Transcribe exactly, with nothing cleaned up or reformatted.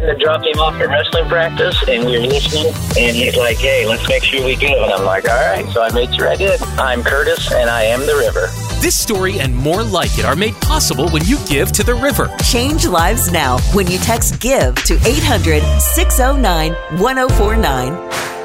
I dropped him off at wrestling practice, and we were listening, and he's like, hey, let's make sure we go. And I'm like, all right. So I made sure I did. I'm Curtis, and I am the river. This story and more like it are made possible when you give to the river. Change lives now when you text GIVE to eight hundred, six oh nine, one oh four nine.